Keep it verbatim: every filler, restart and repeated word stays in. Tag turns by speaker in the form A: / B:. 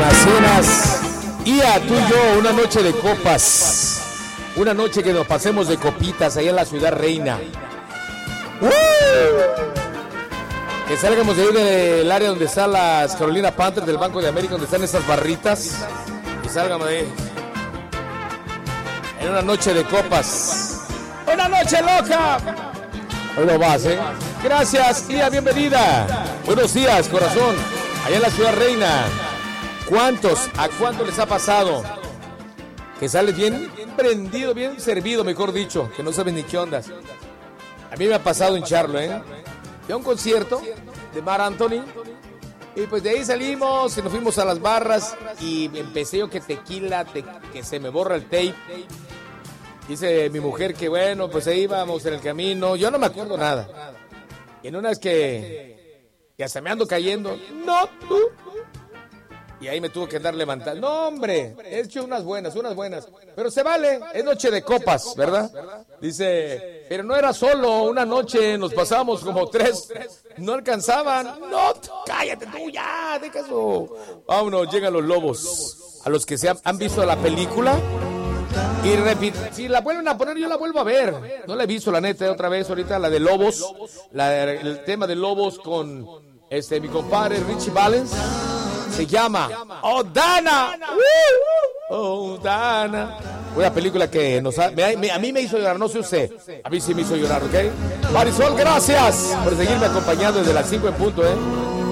A: Macenas. Y a tú y yo, una noche de copas. Una noche que nos pasemos de copitas allá en la ciudad reina. ¡Uh! Que salgamos de ahí del área donde están las Carolina Panthers del Banco de América, donde están esas barritas. Y salgamos de ahí. En una noche de copas. ¡Una noche loca! Hoy no vas, ¿eh? Gracias, tía, bienvenida. Buenos días, corazón. Allá en la ciudad reina. ¿Cuántos, a cuánto les ha pasado? Que sales bien prendido, bien servido, mejor dicho, que no saben ni qué ondas. A mí me ha pasado hincharlo, ¿eh? Fui a un concierto de Mar Anthony y pues de ahí salimos y nos fuimos a las barras y empecé yo que tequila, te, que se me borra el tape. Dice mi mujer que bueno, pues ahí íbamos en el camino, yo no me acuerdo nada. Y en una vez que, que hasta me ando cayendo, no, tú. Y ahí me tuvo que andar levantando. No, hombre, he hecho unas buenas, unas buenas. Pero se vale, es noche de copas, ¿verdad? Dice, pero no era solo una noche, nos pasamos como tres. No alcanzaban. No, cállate tú ya, deja eso. Vámonos, llegan los lobos. A los que se han, han visto la película. Y repito, si la vuelven a poner, yo la vuelvo a ver. No la he visto, la neta, otra vez ahorita, la de Lobos. La, el tema de Lobos con este mi compadre Richie Valens. Se llama Oh Dana. Oh Dana. Una película que nos ha, me, me, a mí me hizo llorar, no sé usted. A mí sí me hizo llorar, ¿ok? Marisol, gracias por seguirme acompañando desde las cinco en punto, ¿eh?